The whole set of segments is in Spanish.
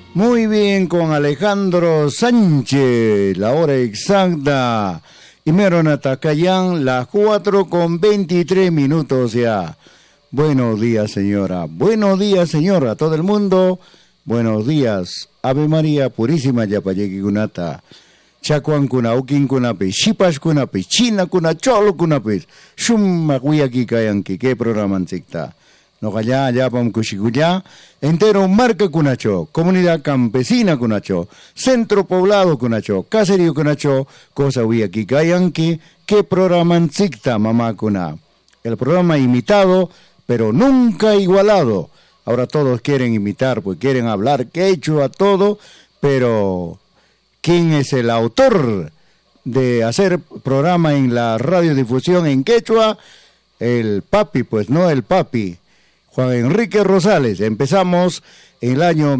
Muy bien, con Alejandro Sánchez, la hora exacta. Y Meronatacayán, las 4:23 ya. Buenos días, señora. Buenos días, señora. A todo el mundo, buenos días. Ave María Purísima, Yapayeki Kunata. Chacuan kuna, Ukin kunape, Shipas kunape, China kuna, Cholo kunape. Shumakuya Kayanki, ¿qué programa anticta? No allá pam cuchiguya, entero marca cunacho, comunidad campesina cunacho, centro poblado cunacho, caserío cunacho, cosa huía aquí cayanqui, que programan zicta mamá cuna. El programa imitado, pero nunca igualado. Ahora todos quieren imitar, pues quieren hablar quechua todo, pero ¿quién es el autor de hacer programa en la radiodifusión en quechua? El papi, pues no el papi. Juan Enrique Rosales. Empezamos en el año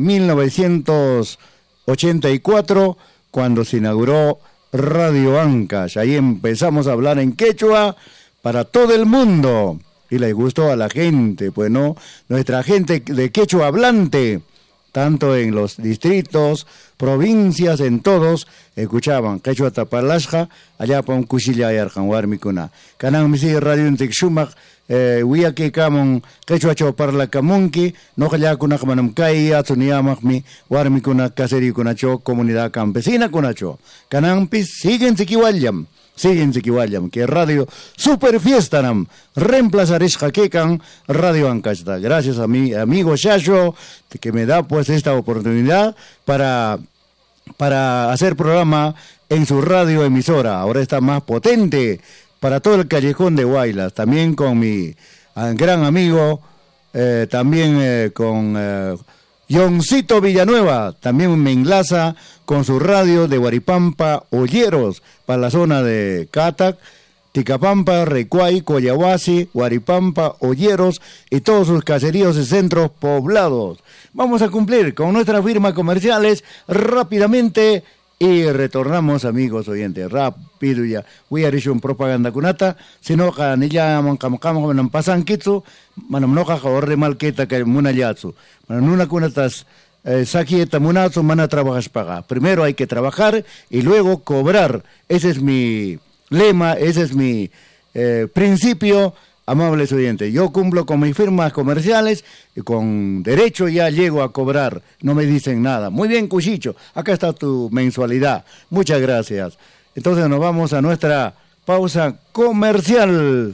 1984, cuando se inauguró Radio Ancash. Ahí empezamos a hablar en quechua para todo el mundo. Y le gustó a la gente, pues no, nuestra gente de quechua hablante, tanto en los distritos, provincias, en todos, escuchaban quechua tapalashja, allá pa un cuchilla y arjanwarmicuna. Canang misi radio en Tixumac, huía que camon quechua choparla camunki, no allá kuna manamkai, atzuniamagmi, warmicuna, caseri cunacho, comunidad campesina cunacho. Canang pis, siguen siquiwallam. Síguense que vayan, que radio super fiesta nam reemplazaré jaquecan Radio Ancashta. Gracias a mi amigo Shasho, que me da pues esta oportunidad para hacer programa en su radio emisora. Ahora está más potente para todo el callejón de Huaylas. También con mi gran amigo, con Yoncito Villanueva, también me enlaza con su radio de Huaripampa, Olleros, para la zona de Catac, Ticapampa, Recuay, Coyahuasi, Huaripampa, Olleros y todos sus caseríos y centros poblados. Vamos a cumplir con nuestras firmas comerciales rápidamente y retornamos, amigos oyentes, rápido ya. Voy a hacer un propaganda kunata, sino que ya manam pasan kitsu, manam no ahorre malqueta que munayatsu. Manam nuna kunatas saquieta munazo mana trabajas paga. Primero hay que trabajar y luego cobrar. Ese es mi lema, ese es mi principio. Amables oyentes, yo cumplo con mis firmas comerciales y con derecho ya llego a cobrar, no me dicen nada. Muy bien, Cuchicho, acá está tu mensualidad. Muchas gracias. Entonces nos vamos a nuestra pausa comercial.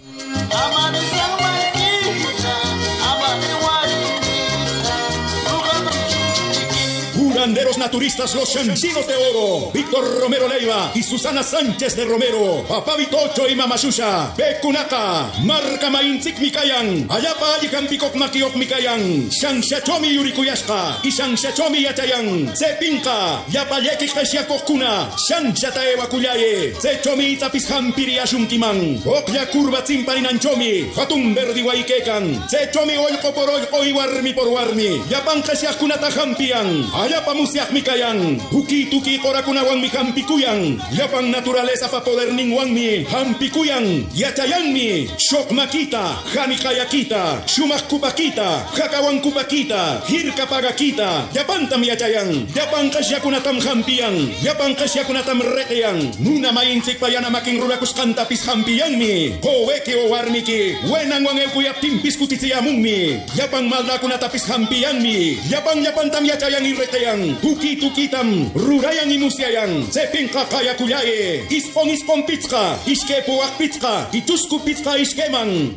Curanderos naturistas Los Chanchinos de Oro, Víctor Romero Leiva y Susana Sánchez de Romero, Papá Vitocho y Mamashusha, Becunaka, Marca Mainzik Mikayan, Ayapa y Campicok Makiok Mikayan, Shanshachomi Yurikuyashka y Shanshachomi Yatayan, Sepinka, Yapayeki Keshiakokuna, Shanshataewa Kuyaye, Sechomi Tapishampiri Ashunkiman, Okya Kurva Zimparinanchomi, Hatun Verdi Waikekan, Sechomi Oiko por Oiko y Warmi por Warmi, Yapan Keshiakunata Hampian, Ayapa musiak mikayan, tuki korakunawan mi hampikuyan, yapan naturaleza pa poder ningwan mi hampikuyan, yachayan mi, shok makita, hanikayakita, shumak kupakita, hakawan kupakita, hirka pagakita, yapantam yachayan, yapan kasyakunatam hampiyan, yapan kasyakunatam reteyan, nuna mainsik payana making rurakus kantapis hampiyan mi, howeke o warmiki, wenang wang elkuyap timpis kutitiyamun mi, yapan maldakunatapis hampiyan mi, yapan tam yachayan irreteyan, tukitam, rurayan inusiayan, sepinka kaya kuyaye, ispon pizka, iskepuak pizka, itusku pizka iskeman,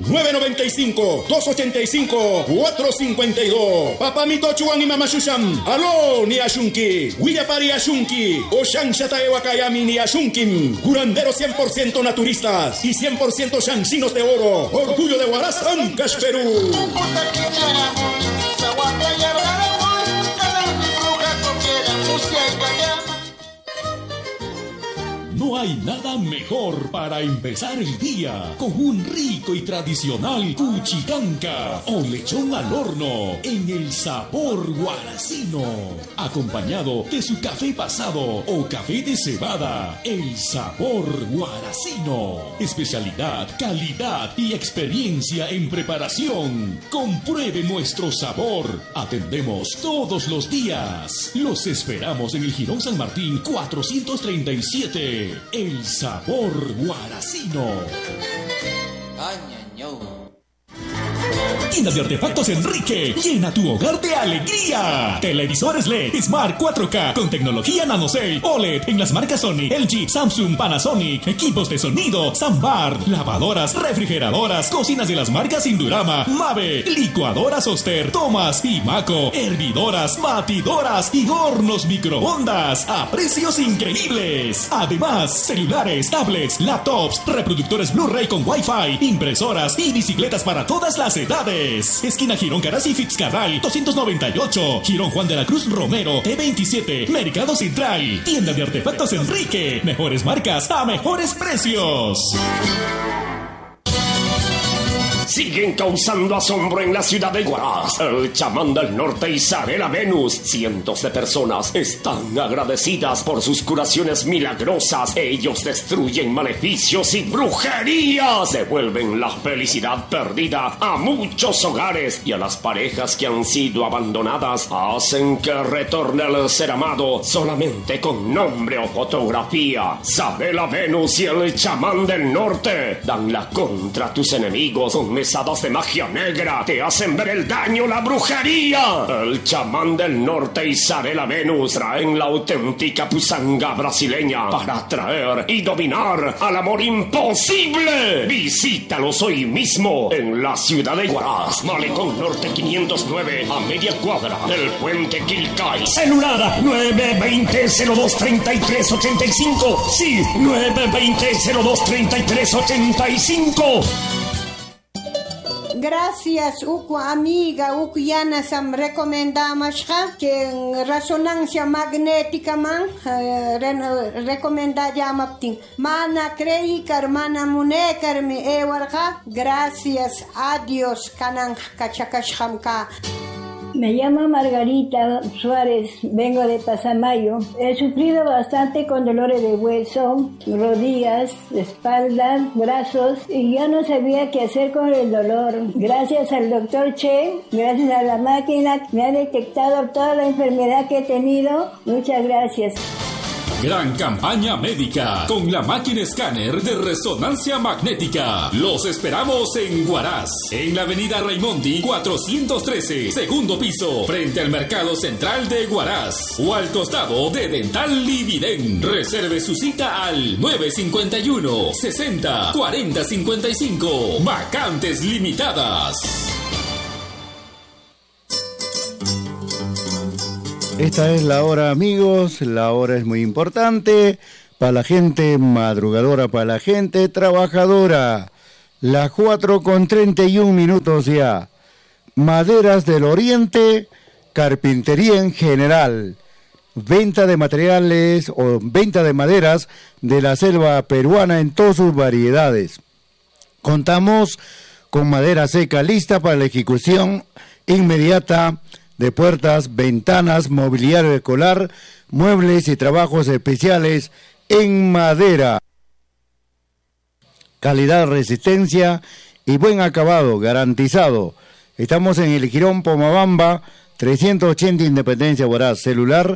995-285-452. Papamito chuan y mamashusham, aló ni ashunki, Willapari ashunki, Oshan shataewa kayami ni ashunkim, curanderos 100% naturistas y 100% chanchinos de oro, orgullo de Huaraz, Ancash, Perú. hay nada mejor para empezar el día con un rico y tradicional cuchicanca o lechón al horno en el sabor guaracino, acompañado de su café pasado o café de cebada. El sabor guaracino, especialidad, calidad y experiencia en preparación. Compruebe nuestro sabor. Atendemos todos los días. Los esperamos en el Jirón San Martín 437. El sabor guaracino. Tienda de Artefactos Enrique, llena tu hogar de alegría. Televisores LED Smart 4K con tecnología NanoCell OLED en las marcas Sony, LG, Samsung, Panasonic. Equipos de sonido Soundbar, lavadoras, refrigeradoras, cocinas de las marcas Indurama, Mave, licuadoras Oster, Thomas y Maco, hervidoras, batidoras y hornos microondas a precios increíbles. Además, celulares, tablets, laptops, reproductores Blu-ray con Wi-Fi, impresoras y bicicletas para todas las edades. Esquina Girón Caras y Fitzcarral 298, Girón Juan de la Cruz Romero T27, Mercado Central. Tienda de Artefactos Enrique, mejores marcas a mejores precios. Siguen causando asombro en la ciudad de Huaraz. El chamán del norte Isabela Venus. Cientos de personas están agradecidas por sus curaciones milagrosas. Ellos destruyen maleficios y brujerías. Devuelven la felicidad perdida a muchos hogares y a las parejas que han sido abandonadas. Hacen que retorne el ser amado solamente con nombre o fotografía. Isabela Venus y el chamán del norte dan la contra a tus enemigos con mesadas de magia negra. Te hacen ver el daño, la brujería. El chamán del norte y Isabela Venus traen la auténtica pusanga brasileña para atraer y dominar al amor imposible. Visítalos hoy mismo en la ciudad de Huaraz, Malecón Norte 509, a media cuadra del puente Quilcay. Celular 920-02-3385. Sí, 920-02-3385. Gracias, uku amiga, uku yana sam recomendamos que en resonancia magnética man recomenda llamaptin. Mana crei mana munekar mi ewarga. Gracias a Dios kanan kachakashkamka. Me llamo Margarita Suárez, vengo de Pasamayo. He sufrido bastante con dolores de hueso, rodillas, espalda, brazos y ya no sabía qué hacer con el dolor. Gracias al doctor Che, gracias a la máquina, me ha detectado toda la enfermedad que he tenido. Muchas gracias. Gran campaña médica con la máquina escáner de resonancia magnética. Los esperamos en Huaraz, en la avenida Raimondi 413, segundo piso, frente al Mercado Central de Huaraz, o al costado de Dental Lividen. Reserve su cita al 951 60 40 55. Vacantes limitadas. Esta es la hora, amigos. La hora es muy importante para la gente madrugadora, para la gente trabajadora. Las 4:31 ya. Maderas del Oriente, carpintería en general. Venta de materiales o venta de maderas de la selva peruana en todas sus variedades. Contamos con madera seca lista para la ejecución inmediata de puertas, ventanas, mobiliario escolar, muebles y trabajos especiales en madera. Calidad, resistencia y buen acabado garantizado. Estamos en el Jirón Pomabamba, 380 Independencia Huaraz. Celular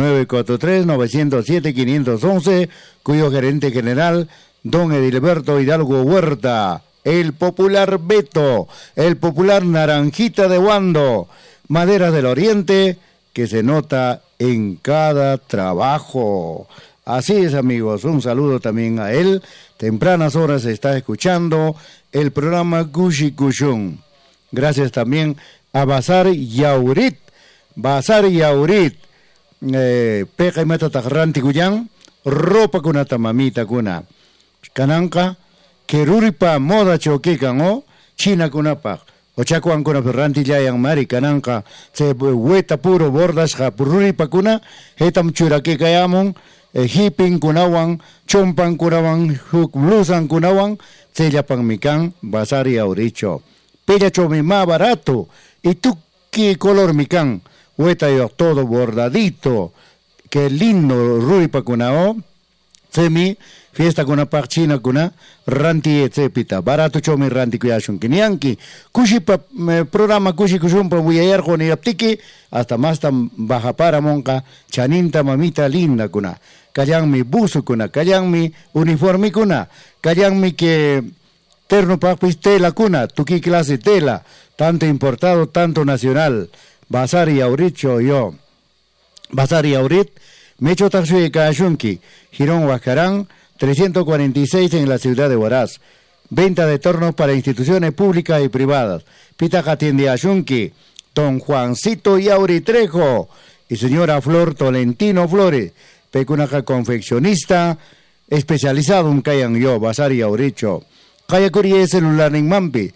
943-907-511, cuyo gerente general, don Edilberto Hidalgo Huerta. El popular Beto, el popular Naranjita de Huando. Maderas del Oriente, que se nota en cada trabajo. Así es, amigos, un saludo también a él. Tempranas horas se está escuchando el programa Gushi Kushun. Gracias también a Bazar Yaurit. Bazar Yaurit. Peca y mata tajranti kuyan. Ropa kuna tamamita kuna. Kananka. Keruripa moda choquecan o. China kunapa. Ochakuan kuna ferranti llayan mari kananka. Se hueta puro bordas ja pururipa kuna. Hetam churake kayamun. hipin kunawan, chompan kunawan, huk blusan kunawan, tsellapan mikan, basari auricho. Pella chomi más barato, y tú qué color mikan, hueta yo todo bordadito, qué lindo ruipa kunao, semi, fiesta kuna parchina kuna, ranti etzepita, barato chomi ranti kuyashun kinianki, kushi pa programa kushi kushun pa buyayar con aptiki, hasta más tan baja para monka, chaninta mamita linda kuna, kayan mi buzo kuna, kayan mi uniforme kuna, kayan mi que terno papis tela kuna, tuki clase tela, tanto importado, tanto nacional, basar y auricho yo, basar y aurit, mecho taxi de Kashunki, Girón Huascarán, 346 en la ciudad de Huaraz. Venta de tornos para instituciones públicas y privadas. Pitaja tiende a Yunqui, don Juancito Yauri Trejo y señora Flor Tolentino Flores, pecunaja confeccionista, especializado en Cayan Yo, Bazar y Auricho. Calla Curie celular en Mampi,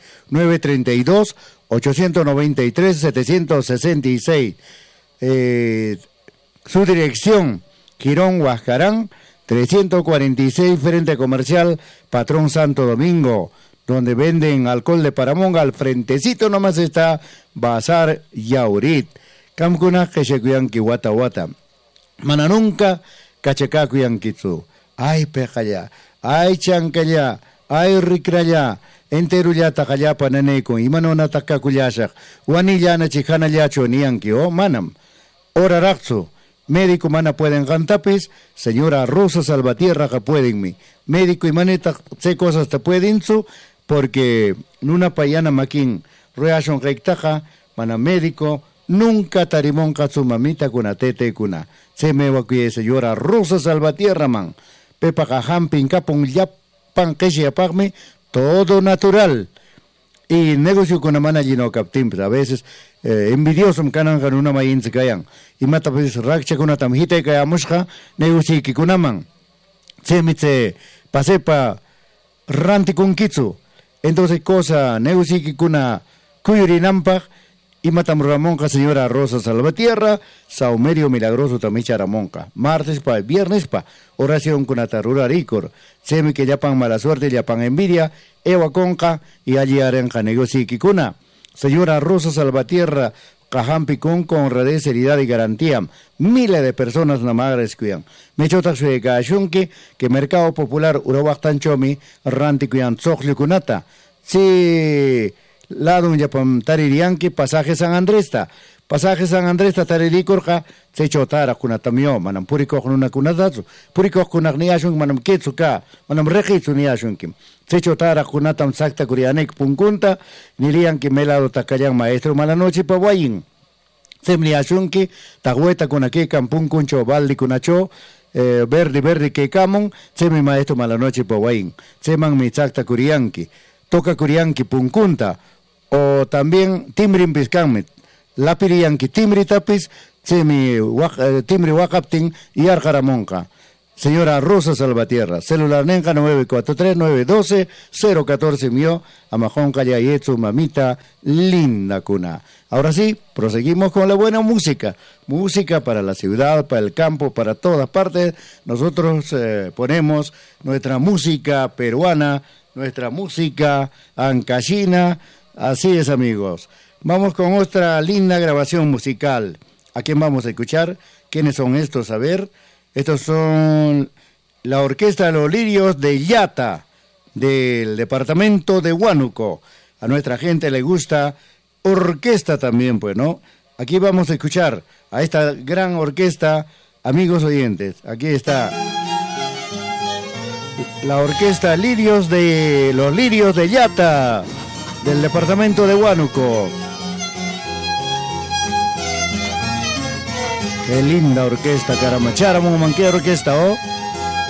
932-893-766. Su dirección, Girón Huascarán, 346, frente comercial Patrón Santo Domingo, donde venden alcohol de Paramonga. Al frentecito nomás está Bazar Yaurit. Kamkuna Keshekuyanki Wata Wata. Mananunca Kachekakuyankitsu. Ay pejaya, ay chancaya, ay rikraya. Enteruya takaya pananeko, imanona takakuyashak. Wanillana chikana yacho nianki, oh manam. Ora raksu. Médico mana pueden cantapis, señora Rosa Salvatierra que pueden mi. Médico y maneta sé cosas te pueden su, porque nuna payana maquín reason rectaja, mana médico, nunca tarimón su mamita kuna tete kuna. Se me vacuye señora Rosa Salvatierra man. Pepa cajampin capon yapan que apagme, todo natural. Y negocio con la mana lleno captim, a veces envidioso canan con una mayin se cayan. Y mata pues racha con una tamjita y calla musca, negocio que con aman. Se me se pase pa ranti con kitsu. Entonces cosa, negocio que con una cuyurinampa, y matam Ramonca, señora Rosa Salvatierra, saumerio milagroso tamicha Ramonca. Martes pa, viernes pa, oración con atarura ricor. Se me que yapan mala suerte, yapan envidia, Ewa Conca y allí arenja negocio Kikuna. Señora Rosa Salvatierra, Cajampi con honradez, seriedad y garantía. Miles de personas namagres cuidan. Mechota de Kashunki, que Mercado Popular Urabactan Chomi, Ranti cuidan Zoglu Kunata. Si lado yapam taririanki, pasaje San Andrés. Pasaje San Andrés tariricorja, se chotara kunatamio, manam puriko con una kunatazu, puriko kunagniashun, manam ketsuka, manam regitsu niashunkim. Se chotara kunatam sakta kurianek punkunta, nilian que melado takayan maestro malanoche pawayin. Semniashunki, tahueta kunake kampunkuncho, baldi kunacho, verde que camon, semi maestro malanoche pawayin. Seman mi sakta kurianki, toca kurianki punkunta, o también timrin piskamit. La pirianki timri tapis, timri wakaptin y arjaramonca. Señora Rosa Salvatierra, celular nenca 943-912-014 mío, amajonca yayetsu mamita linda cuna. Ahora sí, proseguimos con la buena música. Música para la ciudad, para el campo, para todas partes. Nosotros ponemos nuestra música peruana, nuestra música ancashina. Así es, amigos. Vamos con otra linda grabación musical. ¿A quién vamos a escuchar? ¿Quiénes son estos? A ver, estos son la Orquesta de los Lirios de Yata, del departamento de Huánuco. A nuestra gente le gusta orquesta también, pues, ¿no? Aquí vamos a escuchar a esta gran orquesta, amigos oyentes. Aquí está la Orquesta Lirios de los Lirios de Yata, del departamento de Huánuco. Qué linda orquesta, caramba. Charamo, manqué orquesta, ¿oh?